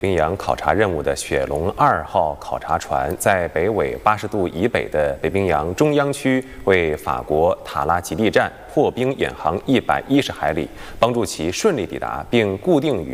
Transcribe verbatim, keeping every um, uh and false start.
冰洋考察任务的雪龙二号考察船在北纬八十度以北的北冰洋中央区为法国塔拉吉利站破冰远航一百一十海里，帮助其顺利抵达并固定于